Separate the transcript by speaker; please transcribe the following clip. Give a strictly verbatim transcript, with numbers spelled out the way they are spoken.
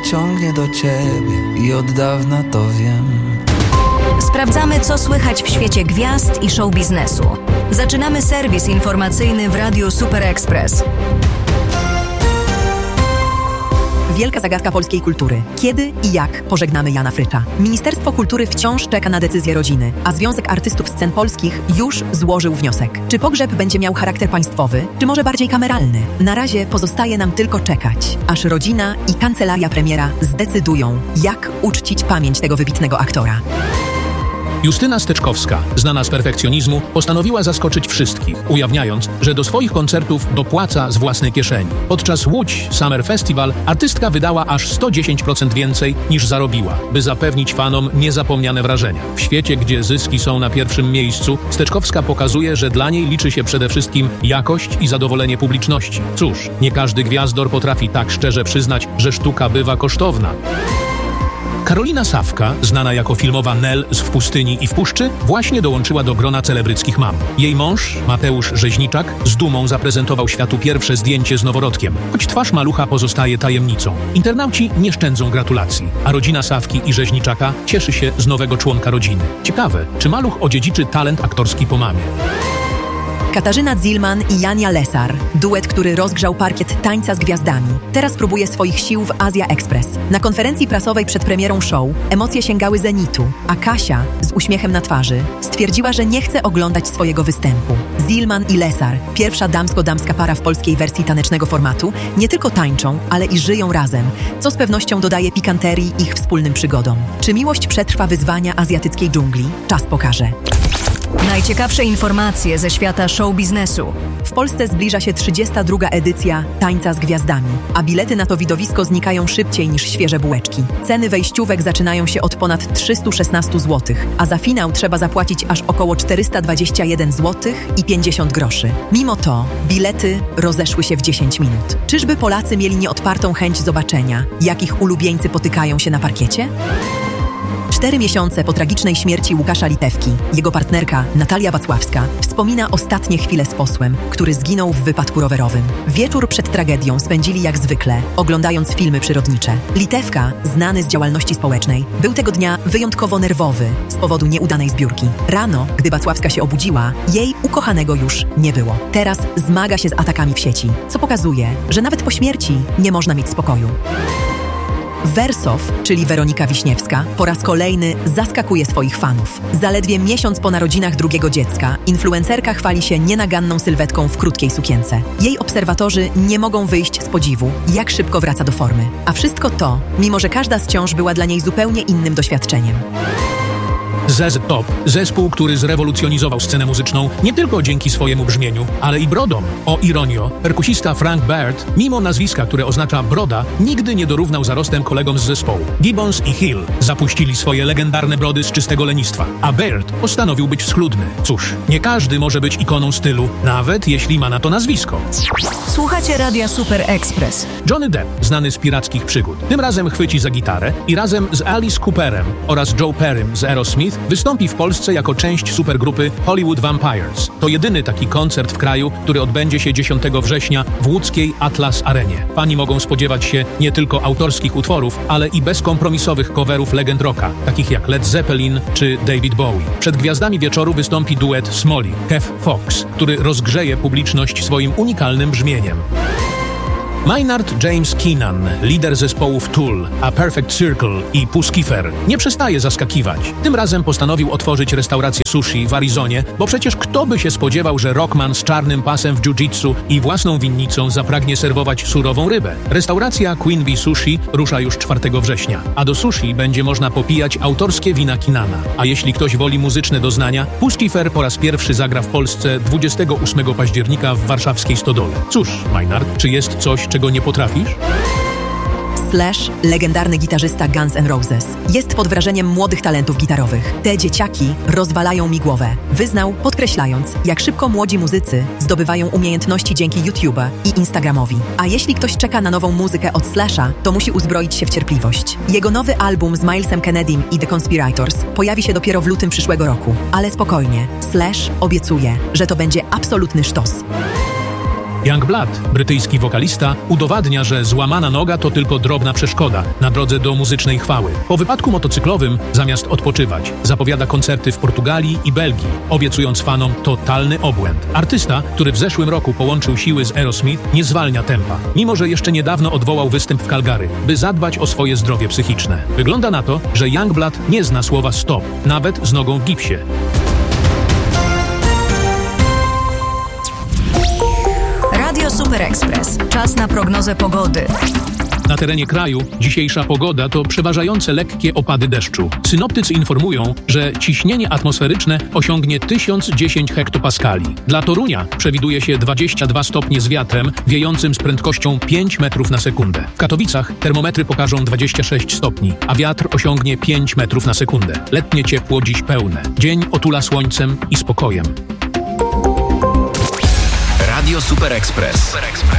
Speaker 1: ciągnie do ciebie i od dawna to wiem.
Speaker 2: Sprawdzamy, co słychać w świecie gwiazd i show biznesu. Zaczynamy serwis informacyjny w Radiu Super Express.
Speaker 3: Wielka zagadka polskiej kultury. Kiedy i jak pożegnamy Jana Frycza? Ministerstwo Kultury wciąż czeka na decyzję rodziny, a Związek Artystów Scen Polskich już złożył wniosek. Czy pogrzeb będzie miał charakter państwowy, czy może bardziej kameralny? Na razie pozostaje nam tylko czekać, aż rodzina i kancelaria premiera zdecydują, jak uczcić pamięć tego wybitnego aktora.
Speaker 4: Justyna Steczkowska, znana z perfekcjonizmu, postanowiła zaskoczyć wszystkich, ujawniając, że do swoich koncertów dopłaca z własnej kieszeni. Podczas Łódź Summer Festival artystka wydała aż sto dziesięć procent więcej niż zarobiła, by zapewnić fanom niezapomniane wrażenia. W świecie, gdzie zyski są na pierwszym miejscu, Steczkowska pokazuje, że dla niej liczy się przede wszystkim jakość i zadowolenie publiczności. Cóż, nie każdy gwiazdor potrafi tak szczerze przyznać, że sztuka bywa kosztowna. Karolina Sawka, znana jako filmowa Nel z W pustyni i w puszczy, właśnie dołączyła do grona celebryckich mam. Jej mąż, Mateusz Rzeźniczak, z dumą zaprezentował światu pierwsze zdjęcie z noworodkiem, choć twarz malucha pozostaje tajemnicą. Internauci nie szczędzą gratulacji, a rodzina Sawki i Rzeźniczaka cieszy się z nowego członka rodziny. Ciekawe, czy maluch odziedziczy talent aktorski po mamie.
Speaker 3: Katarzyna Zilman i Jania Lesar, duet, który rozgrzał parkiet Tańca z Gwiazdami, teraz próbuje swoich sił w Azja Express. Na konferencji prasowej przed premierą show emocje sięgały zenitu, a Kasia, z uśmiechem na twarzy, stwierdziła, że nie chce oglądać swojego występu. Zilman i Lesar, pierwsza damsko-damska para w polskiej wersji tanecznego formatu, nie tylko tańczą, ale i żyją razem, co z pewnością dodaje pikanterii ich wspólnym przygodom. Czy miłość przetrwa wyzwania azjatyckiej dżungli? Czas pokaże.
Speaker 2: Najciekawsze informacje ze świata show biznesu.
Speaker 3: W Polsce zbliża się trzydziesta druga edycja Tańca z Gwiazdami, a bilety na to widowisko znikają szybciej niż świeże bułeczki. Ceny wejściówek zaczynają się od ponad trzysta szesnaście złotych, a za finał trzeba zapłacić aż około czterysta dwadzieścia jeden złotych i pięćdziesiąt groszy. Mimo to bilety rozeszły się w dziesięć minut. Czyżby Polacy mieli nieodpartą chęć zobaczenia, jak ich ulubieńcy potykają się na parkiecie? Cztery miesiące po tragicznej śmierci Łukasza Litewki, jego partnerka Natalia Wacławska wspomina ostatnie chwile z posłem, który zginął w wypadku rowerowym. Wieczór przed tragedią spędzili jak zwykle, oglądając filmy przyrodnicze. Litewka, znany z działalności społecznej, był tego dnia wyjątkowo nerwowy z powodu nieudanej zbiórki. Rano, gdy Wacławska się obudziła, jej ukochanego już nie było. Teraz zmaga się z atakami w sieci, co pokazuje, że nawet po śmierci nie można mieć spokoju. Wersow, czyli Weronika Wiśniewska, po raz kolejny zaskakuje swoich fanów. Zaledwie miesiąc po narodzinach drugiego dziecka, influencerka chwali się nienaganną sylwetką w krótkiej sukience. Jej obserwatorzy nie mogą wyjść z podziwu, jak szybko wraca do formy. A wszystko to, mimo że każda z ciąż była dla niej zupełnie innym doświadczeniem.
Speaker 4: Z Z Top, zespół, który zrewolucjonizował scenę muzyczną nie tylko dzięki swojemu brzmieniu, ale i brodom. O ironio, perkusista Frank Baird, mimo nazwiska, które oznacza broda, nigdy nie dorównał zarostem kolegom z zespołu. Gibbons i Hill zapuścili swoje legendarne brody z czystego lenistwa, a Baird postanowił być schludny. Cóż, nie każdy może być ikoną stylu, nawet jeśli ma na to nazwisko.
Speaker 2: Słuchacie Radia Super Express.
Speaker 4: Johnny Depp, znany z pirackich przygód, tym razem chwyci za gitarę i razem z Alice Cooperem oraz Joe Perrym z Aerosmith wystąpi w Polsce jako część supergrupy Hollywood Vampires. To jedyny taki koncert w kraju, który odbędzie się dziesiątego września w łódzkiej Atlas Arenie. Fani mogą spodziewać się nie tylko autorskich utworów, ale i bezkompromisowych coverów legend rocka, takich jak Led Zeppelin czy David Bowie. Przed gwiazdami wieczoru wystąpi duet Smolly, Kev Fox, który rozgrzeje publiczność swoim unikalnym brzmieniem. Maynard James Keenan, lider zespołów Tool, A Perfect Circle i Puscifer, nie przestaje zaskakiwać. Tym razem postanowił otworzyć restaurację sushi w Arizonie, bo przecież kto by się spodziewał, że rockman z czarnym pasem w jiu-jitsu i własną winnicą zapragnie serwować surową rybę. Restauracja Queen Bee Sushi rusza już czwartego września, a do sushi będzie można popijać autorskie wina Keenana. A jeśli ktoś woli muzyczne doznania, Puscifer po raz pierwszy zagra w Polsce dwudziestego ósmego października w warszawskiej Stodole. Cóż, Maynard, czy jest coś, czego nie potrafisz?
Speaker 3: Slash, legendarny gitarzysta Guns N' Roses, jest pod wrażeniem młodych talentów gitarowych. Te dzieciaki rozwalają mi głowę. Wyznał, podkreślając, jak szybko młodzi muzycy zdobywają umiejętności dzięki YouTube'a i Instagramowi. A jeśli ktoś czeka na nową muzykę od Slasha, to musi uzbroić się w cierpliwość. Jego nowy album z Milesem Kennedym i The Conspirators pojawi się dopiero w lutym przyszłego roku. Ale spokojnie, Slash obiecuje, że to będzie absolutny sztos.
Speaker 4: Youngblood, brytyjski wokalista, udowadnia, że złamana noga to tylko drobna przeszkoda na drodze do muzycznej chwały. Po wypadku motocyklowym, zamiast odpoczywać, zapowiada koncerty w Portugalii i Belgii, obiecując fanom totalny obłęd. Artysta, który w zeszłym roku połączył siły z Aerosmith, nie zwalnia tempa, mimo że jeszcze niedawno odwołał występ w Calgary, by zadbać o swoje zdrowie psychiczne. Wygląda na to, że Youngblood nie zna słowa stop, nawet z nogą w gipsie.
Speaker 2: Radio Super Express. Czas na prognozę pogody.
Speaker 4: Na terenie kraju dzisiejsza pogoda to przeważające lekkie opady deszczu. Synoptycy informują, że ciśnienie atmosferyczne osiągnie tysiąc dziesięć hektopaskali. Dla Torunia przewiduje się dwadzieścia dwa stopnie z wiatrem wiejącym z prędkością pięć metrów na sekundę. W Katowicach termometry pokażą dwadzieścia sześć stopni, a wiatr osiągnie pięć metrów na sekundę. Letnie ciepło dziś pełne. Dzień otula słońcem i spokojem.
Speaker 1: Radio Super Express.